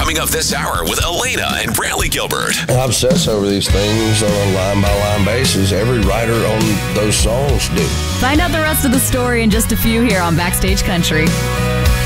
Coming up this hour with Elena and Brantley Gilbert. I obsess over these things on a line-by-line basis. Every writer on those songs do. Find out the rest of the story in just a few here on Backstage Country.